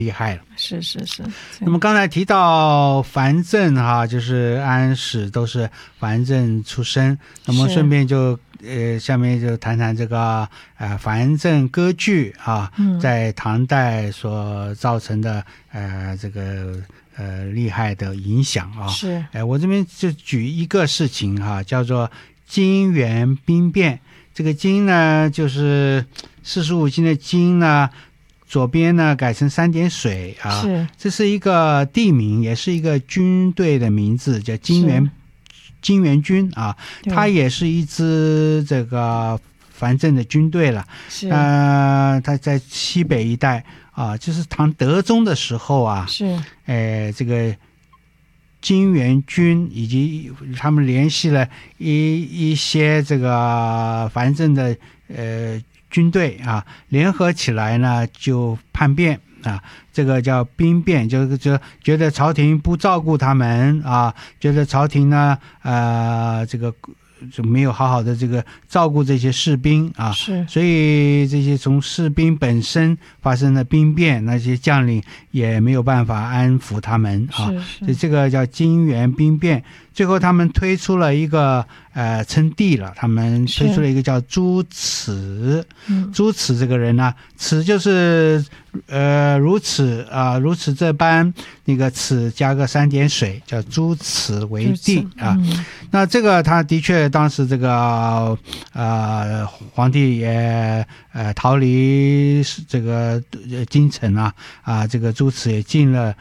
厉害了。 是是是。 那么刚才提到樊震就是安史都是樊震出身，那么顺便就下面就谈谈这个樊震割据在唐代所造成的这个厉害的影响是我这边就举一个事情叫做金元兵变。这个金呢就是45金的金呢，左边呢改成3点水这是一个地名，也是一个军队的名字，叫金元军它也是一支这个樊震的军队了。它在西北一带就是唐德宗的时候这个金元军以及他们联系了一些这个樊震的军队联合起来呢就叛变这个叫兵变，就觉得朝廷不照顾他们觉得朝廷呢这个就没有好好的这个照顾这些士兵所以这些从士兵本身发生的兵变，那些将领也没有办法安抚他们所以这个叫金元兵变。最后他们推出了一个称帝了，他们推出了一个叫朱慈。朱慈这个人呢，慈就是如此如此这般，那个慈加个3点水，叫朱慈为帝那这个他的确当时这个皇帝也逃离这个京城这个朱慈也进了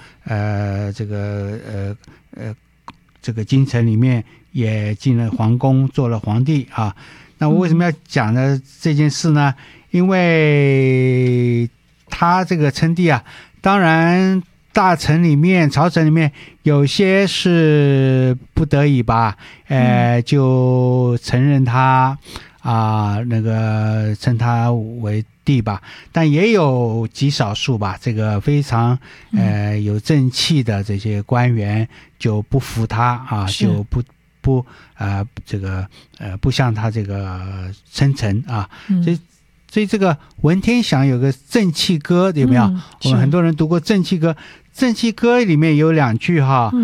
这个京城里面，也进了皇宫做了皇帝那我为什么要讲呢这件事呢？因为他这个称帝当然大臣里面朝臣里面有些是不得已吧就承认他那个称他为帝吧，但也有极少数吧，这个非常有正气的这些官员就不服他就这个不向他这个称臣所以这个文天祥有个正气歌，有没有？我们很多人读过正气歌，正气歌里面有2句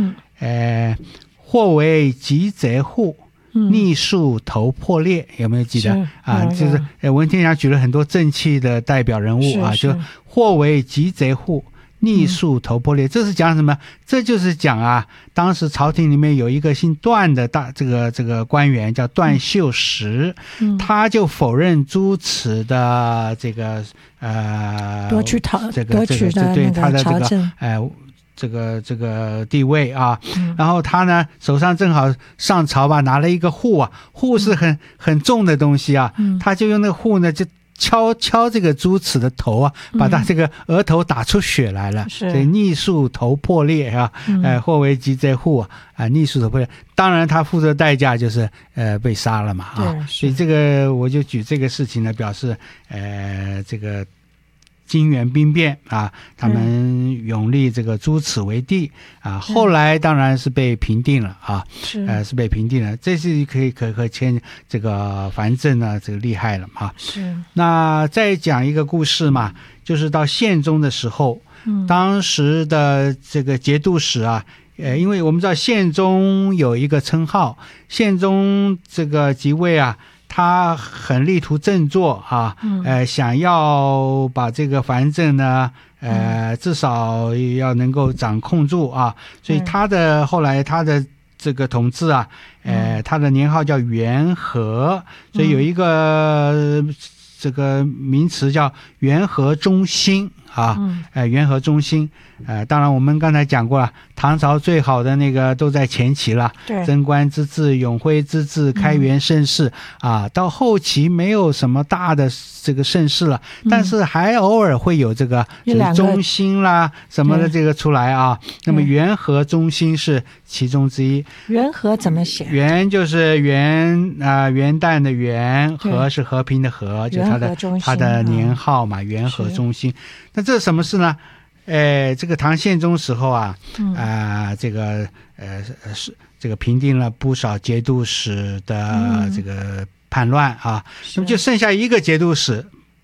或为急贼户，逆树头破裂，有没有记得就是文天祥举了很多正气的代表人物就或为急贼户，逆树头破裂，这是讲什么？这就是讲当时朝廷里面有一个姓段的这个官员叫段秀实他就否认朱慈的这个夺取的对他的这个这个地位然后他呢手上正好上朝吧，拿了一个户户是很重的东西他就用那个户呢就敲这个朱慈的头把他这个额头打出血来了，所以逆树头破裂或为急贼户逆树头破裂，当然他付出的代价就是被杀了嘛所以这个我就举这个事情呢表示这个金元兵变他们拥立这个朱慈为帝后来当然是被平定了是被平定了，这是可以牵这个樊震呢这个厉害了那再讲一个故事嘛，就是到宪宗的时候当时的这个节度使因为我们知道宪宗有一个称号，宪宗这个即位他很力图振作想要把这个樊震呢至少要能够掌控住所以后来他的这个统治他的年号叫元和，所以有一个这个名词叫元和中兴元和中兴当然我们刚才讲过了，唐朝最好的那个都在前期了，贞观之治、永徽之治、开元盛世到后期没有什么大的这个盛世了但是还偶尔会有这个中兴啦什么的这个出来那么元和中兴是其中之一。 元和怎么写？ 元就是元旦的元，和是和平的和，就他的年号嘛，元和中兴。那这是什么事呢？这个唐宪宗时候这个平定了不少节度使的这个叛乱那么就剩下一个节度使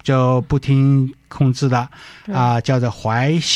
就不听控制的叫做怀